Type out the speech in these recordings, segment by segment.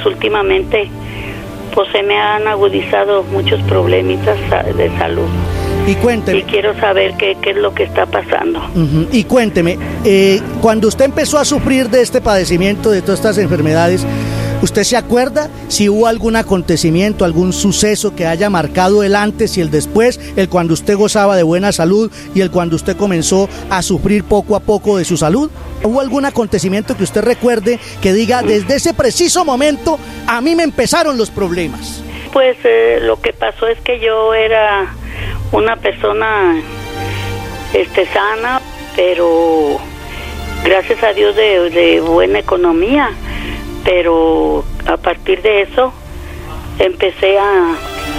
pues últimamente pues se me han agudizado muchos problemitas de salud. Y cuénteme. Y quiero saber qué es lo que está pasando. Uh-huh. Y cuénteme, cuando usted empezó a sufrir de este padecimiento, de todas estas enfermedades, ¿usted se acuerda si hubo algún acontecimiento, algún suceso que haya marcado el antes y el después, el cuando usted gozaba de buena salud y el cuando usted comenzó a sufrir poco a poco de su salud? ¿Hubo algún acontecimiento que usted recuerde que diga, desde ese preciso momento a mí me empezaron los problemas? Pues lo que pasó es que yo era una persona sana, pero gracias a Dios de buena economía. Pero a partir de eso empecé a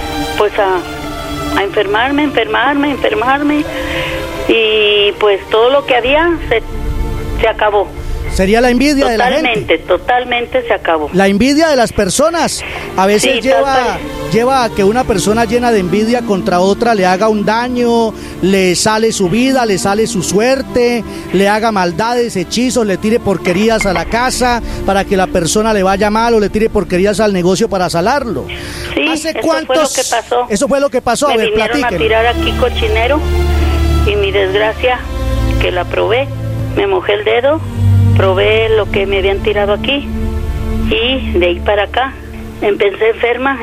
enfermarme y pues todo lo que había se acabó. Sería la envidia de la gente. Totalmente se acabó. La envidia de las personas a veces lleva a que una persona llena de envidia contra otra le haga un daño, le sale su vida, le sale su suerte, le haga maldades, hechizos, le tire porquerías a la casa para que la persona le vaya mal o le tire porquerías al negocio para salarlo. Sí, ¿Hace cuántos? Fue lo que pasó. Eso fue lo que pasó. Me a ver, vinieron a tirar aquí cochinero y mi desgracia que la probé, me mojé el dedo, probé lo que me habían tirado aquí y de ahí para acá empecé enferma.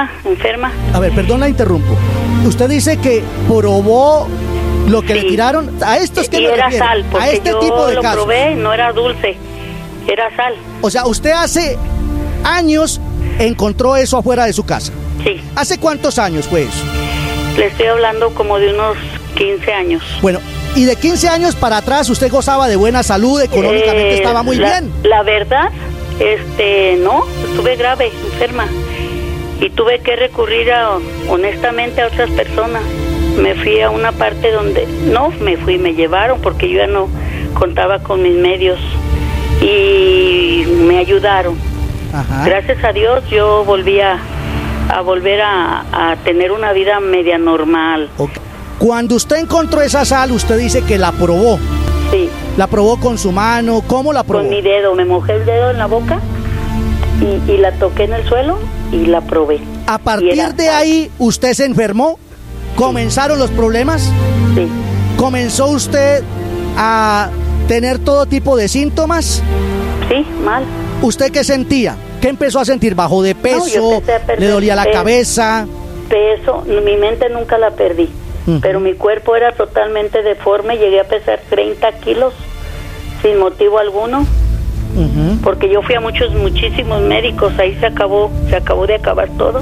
A ver, perdón, la interrumpo. Usted dice que probó lo que le tiraron. ¿A esto es que me refiero? Sal, porque a este yo tipo de lo casos. Probé, no era dulce, era sal. O sea, usted hace años encontró eso afuera de su casa. Sí. ¿Hace cuántos años fue eso? Le estoy hablando como de unos 15 años. Bueno, y de 15 años para atrás usted gozaba de buena salud, económicamente estaba muy bien. La verdad, no, estuve grave, enferma. Y tuve que recurrir honestamente a otras personas. Me fui a una parte donde, me llevaron porque yo ya no contaba con mis medios. Y me ayudaron. Ajá. Gracias a Dios yo volví a volver a tener una vida media normal. Okay. Cuando usted encontró esa sal, usted dice que la probó. Sí. ¿La probó con su mano? ¿Cómo la probó? Con mi dedo, me mojé el dedo en la boca y la toqué en el suelo y la probé. ¿A partir de ahí usted se enfermó? ¿Comenzaron los problemas? Sí. ¿Comenzó usted a tener todo tipo de síntomas? Sí, mal. ¿Usted qué sentía? ¿Qué empezó a sentir? ¿Bajó de peso? ¿Le dolía la cabeza? Peso, mi mente nunca la perdí. Pero mi cuerpo era totalmente deforme, llegué a pesar 30 kilos sin motivo alguno, porque yo fui a muchísimos médicos, ahí se acabó de acabar todo.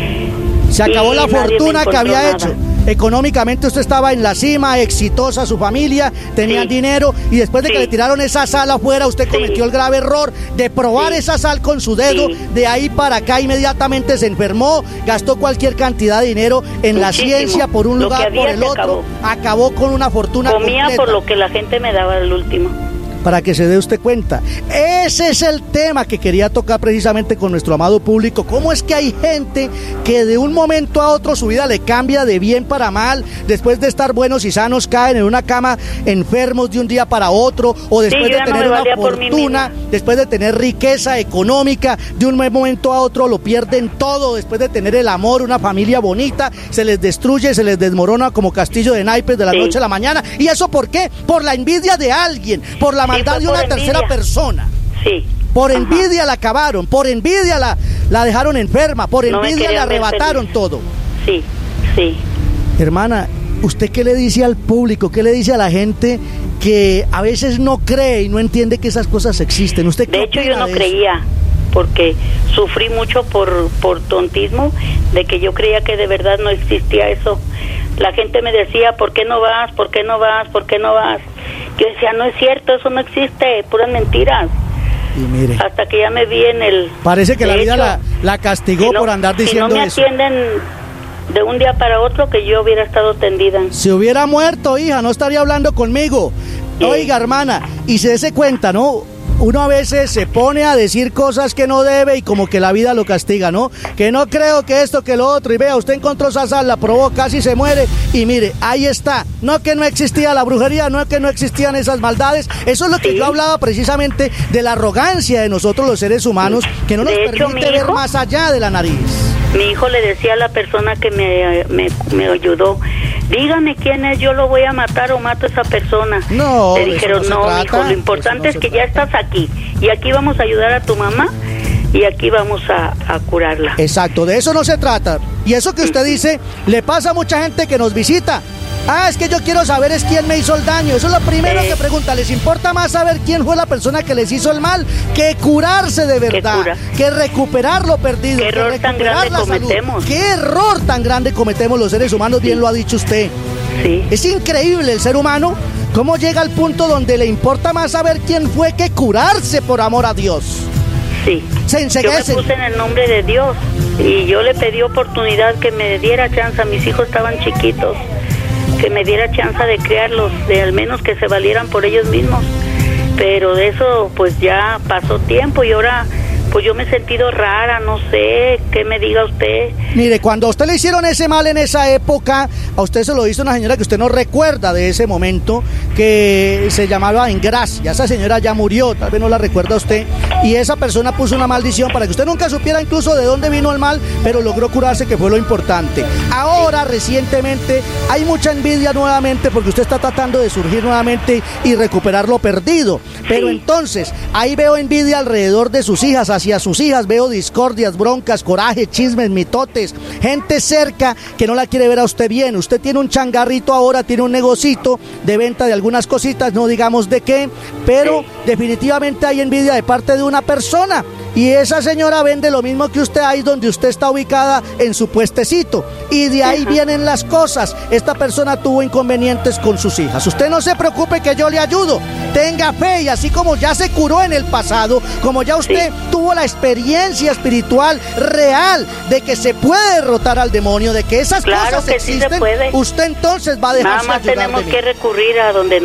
Se acabó la fortuna que había hecho. Económicamente usted estaba en la cima, exitosa, su familia, tenían dinero, y después de que le tiraron esa sal afuera, usted cometió el grave error de probar esa sal con su dedo. De ahí para acá inmediatamente se enfermó, gastó cualquier cantidad de dinero en la ciencia, por un lugar, por el otro, acabó con una fortuna comía completa. Por lo que la gente me daba al último. Para que se dé usted cuenta. Ese es el tema que quería tocar precisamente con nuestro amado público. ¿Cómo es que hay gente que de un momento a otro su vida le cambia de bien para mal? Después de estar buenos y sanos caen en una cama enfermos de un día para otro, o después de tener una fortuna, después de tener riqueza económica, de un momento a otro lo pierden todo. Después de tener el amor, una familia bonita, se les destruye, se les desmorona como castillo de naipes de la noche a la mañana. ¿Y eso por qué? Por la envidia de alguien, por la maldad de una tercera persona. Sí. Por envidia la acabaron, por envidia la dejaron enferma, por envidia le arrebataron todo. Sí, sí. Hermana, ¿usted qué le dice al público, qué le dice a la gente que a veces no cree y no entiende que esas cosas existen? ¿Usted qué opina? De hecho, yo no creía, porque sufrí mucho por tontismo, de que yo creía que de verdad no existía eso. La gente me decía, ¿por qué no vas? ¿Por qué no vas? ¿Por qué no vas? Yo decía, no es cierto, eso no existe, puras mentiras. Y mire, hasta que ya me vi en el... Parece que la vida la castigó por andar diciendo eso. Si no me atienden de un día para otro, que yo hubiera estado tendida. Si hubiera muerto, hija, no estaría hablando conmigo. Oiga, hermana, y se dese cuenta, ¿no? uno a veces se pone a decir cosas que no debe y como que la vida lo castiga, ¿no? Que no creo que esto, que lo otro, y vea, usted encontró esa sal, la probó, casi se muere, y mire, ahí está. No que no existía la brujería, no que no existían esas maldades, eso es lo que yo hablaba precisamente de la arrogancia de nosotros los seres humanos, que no nos permite ver más allá de la nariz. Mi hijo le decía a la persona que me ayudó, dígame quién es, yo lo voy a matar o mato a esa persona. No, le dijeron, no, hijo, lo importante es que ya estás aquí, y aquí vamos a ayudar a tu mamá, y aquí vamos a curarla. Exacto, de eso no se trata. Y eso que usted dice, le pasa a mucha gente que nos visita. Ah, es que yo quiero saber es quién me hizo el daño. Eso es lo primero que pregunta. Les importa más saber quién fue la persona que les hizo el mal que curarse de verdad, que recuperar lo perdido. Qué error tan grande cometemos. Qué error tan grande cometemos los seres humanos, bien lo ha dicho usted. Sí. Es increíble el ser humano, cómo llega al punto donde le importa más saber quién fue que curarse por amor a Dios. Sí. Yo me puse en el nombre de Dios y yo le pedí oportunidad que me diera chance. Mis hijos estaban chiquitos, que me diera chance de criarlos, de al menos que se valieran por ellos mismos. Pero de eso pues ya pasó tiempo y ahora pues yo me he sentido rara, no sé, ¿qué me diga usted? Mire, cuando a usted le hicieron ese mal en esa época, a usted se lo hizo una señora que usted no recuerda de ese momento, que se llamaba Ingracia. Esa señora ya murió, tal vez no la recuerda usted, y esa persona puso una maldición para que usted nunca supiera incluso de dónde vino el mal, pero logró curarse, que fue lo importante. Ahora, recientemente, hay mucha envidia nuevamente porque usted está tratando de surgir nuevamente y recuperar lo perdido, pero entonces, ahí veo envidia alrededor de sus hijas, hacia sus hijas, veo discordias, broncas, coraje, chismes, mitotes, gente cerca que no la quiere ver a usted bien. Usted tiene un changarrito ahora, tiene un negocito de venta de algunas cositas, no digamos de qué, pero definitivamente hay envidia de parte de una persona. Y esa señora vende lo mismo que usted ahí donde usted está ubicada en su puestecito. Y de ahí vienen las cosas. Esta persona tuvo inconvenientes con sus hijas. Usted no se preocupe que yo le ayudo. Tenga fe y así como ya se curó en el pasado, como ya usted tuvo la experiencia espiritual real de que se puede derrotar al demonio, de que esas cosas existen, sí, usted entonces va a dejarse ayudar. Nada más tenemos que recurrir a donde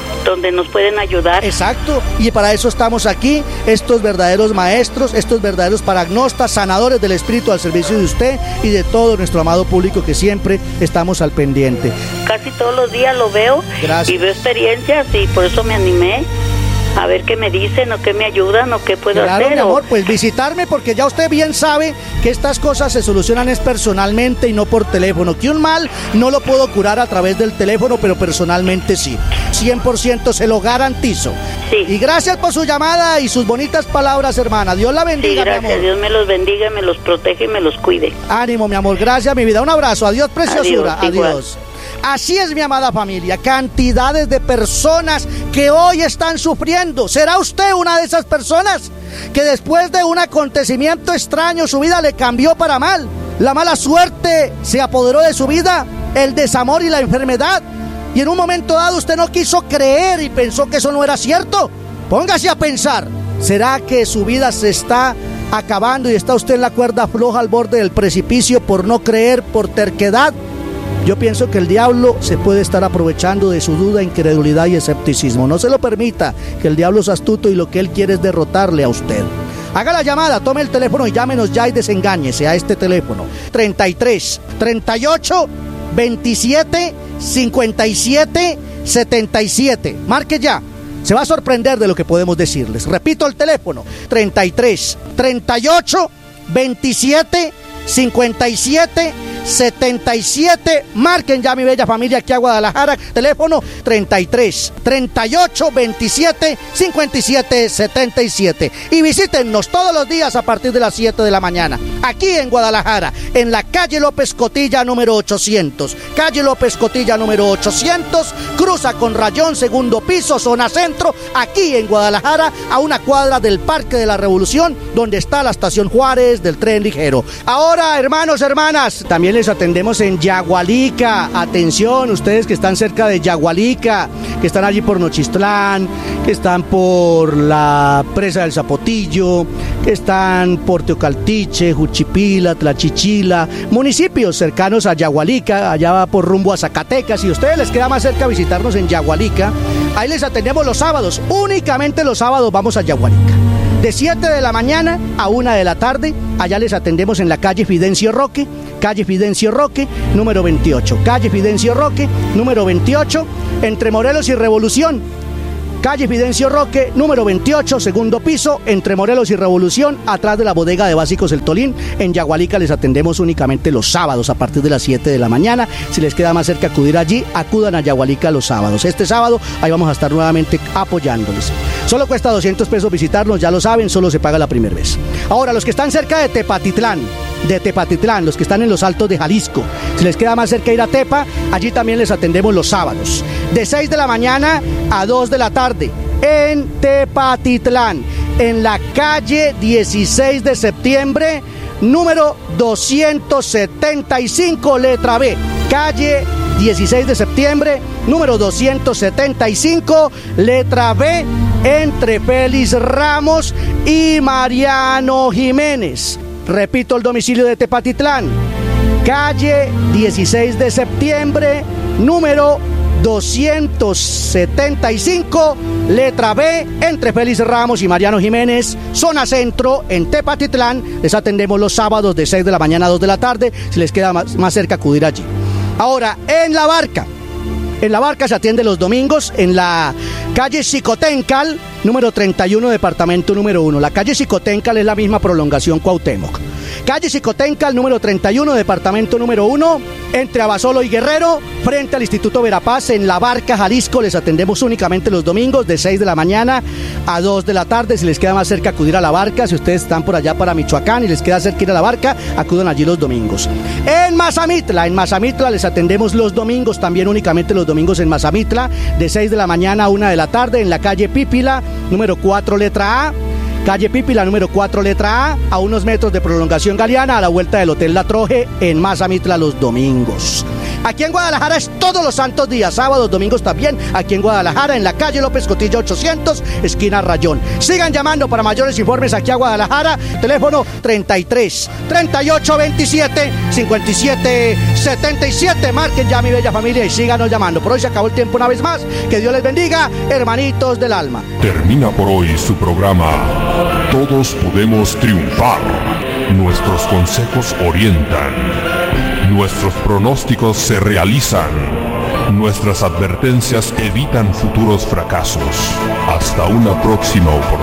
nos pueden ayudar. Exacto, y para eso estamos aquí, estos verdaderos maestros, estos verdaderos paragnostas, sanadores del espíritu al servicio de usted y de todo nuestro amado público que siempre estamos al pendiente. Casi todos los días lo veo. Gracias. Y veo experiencias y por eso me animé a ver qué me dicen o qué me ayudan o qué puedo hacer. Claro, mi amor, pues visitarme porque ya usted bien sabe que estas cosas se solucionan es personalmente y no por teléfono, que un mal no lo puedo curar a través del teléfono, pero personalmente sí, 100% se lo garantizo. Sí. Y gracias por su llamada y sus bonitas palabras, hermana. Dios la bendiga, gracias, mi amor. Dios me los bendiga, me los protege y me los cuide. Ánimo, mi amor, gracias, mi vida. Un abrazo, adiós, preciosura, adiós. Así es, mi amada familia, cantidades de personas que hoy están sufriendo. ¿Será usted una de esas personas que después de un acontecimiento extraño su vida le cambió para mal? La mala suerte se apoderó de su vida, el desamor y la enfermedad, y en un momento dado usted no quiso creer y pensó que eso no era cierto. Póngase a pensar, ¿será que su vida se está acabando y está usted en la cuerda floja al borde del precipicio por no creer, por terquedad? Yo pienso que el diablo se puede estar aprovechando de su duda, incredulidad y escepticismo. No se lo permita, que el diablo es astuto y lo que él quiere es derrotarle a usted. Haga la llamada, tome el teléfono y llámenos ya y desengáñese a este teléfono. 33 38 27 57 77. Marque ya. Se va a sorprender de lo que podemos decirles. Repito el teléfono. 33 38 27 57 77. Marquen ya, mi bella familia, aquí a Guadalajara. Teléfono 33 38 27 57 77. Y visítennos todos los días a partir de las 7 de la mañana. Aquí en Guadalajara, en la calle López Cotilla número 800. Calle López Cotilla número 800. Cruza con rayón, segundo piso, zona centro. Aquí en Guadalajara, a una cuadra del Parque de la Revolución, donde está la estación Juárez del tren ligero. Ahora, hermanos, hermanas, también También les atendemos en Yagualica. Atención, ustedes que están cerca de Yagualica, que están allí por Nochistlán, que están por la presa del Zapotillo, que están por Teocaltiche, Juchipila, Tlachichila, municipios cercanos a Yagualica, allá va por rumbo a Zacatecas. Si a ustedes les queda más cerca visitarnos en Yagualica, ahí les atendemos los sábados, únicamente los sábados vamos a Yagualica. De 7 de la mañana a 1 de la tarde, allá les atendemos en la calle Fidencio Roque, número 28. Calle Fidencio Roque, número 28, entre Morelos y Revolución. Calle Fidencio Roque, número 28, segundo piso, entre Morelos y Revolución, atrás de la bodega de Básicos El Tolín. En Yagualica les atendemos únicamente los sábados a partir de las 7 de la mañana. Si les queda más cerca acudir allí, acudan a Yagualica los sábados. Este sábado ahí vamos a estar nuevamente apoyándoles. Solo cuesta 200 pesos visitarnos, ya lo saben, solo se paga la primera vez. Ahora, los que están cerca de Tepatitlán, los que están en los Altos de Jalisco, si les queda más cerca ir a Tepa, allí también les atendemos los sábados, de 6 de la mañana a 2 de la tarde, en Tepatitlán, en la calle 16 de septiembre, número 275, letra B, calle 16 de septiembre, número 275, letra B, entre Félix Ramos y Mariano Jiménez. Repito el domicilio de Tepatitlán, calle 16 de septiembre, número 275, letra B, entre Félix Ramos y Mariano Jiménez, zona centro, en Tepatitlán. Les atendemos los sábados de 6 de la mañana a 2 de la tarde, si les queda más cerca acudir allí. Ahora, en La Barca se atiende los domingos en la calle Xicoténcal, número 31, departamento número 1. La calle Xicoténcal es la misma prolongación Cuauhtémoc. Calle Xicoténcal, número 31, departamento número 1, entre Abasolo y Guerrero, frente al Instituto Verapaz, en La Barca, Jalisco. Les atendemos únicamente los domingos de 6 de la mañana a 2 de la tarde. Si les queda más cerca acudir a La Barca, si ustedes están por allá para Michoacán y les queda cerca ir a La Barca, acudan allí los domingos. En Mazamitla les atendemos los domingos, también únicamente los domingos en Mazamitla, de 6 de la mañana a 1 de la tarde, en la calle Pípila, número 4, letra A. Calle Pípila, número 4, letra A unos metros de prolongación Galeana, a la vuelta del Hotel La Troje, en Mazamitla los domingos. Aquí en Guadalajara es todos los santos días, sábados, domingos también, aquí en Guadalajara, en la calle López Cotilla 800, esquina Rayón. Sigan llamando para mayores informes aquí a Guadalajara, teléfono 33 38 27 57 77. Marquen ya, mi bella familia, y síganos llamando. Por hoy se acabó el tiempo una vez más. Que Dios les bendiga, hermanitos del alma. Termina por hoy su programa Todos Podemos Triunfar. Nuestros consejos orientan. Nuestros pronósticos se realizan. Nuestras advertencias evitan futuros fracasos. Hasta una próxima oportunidad.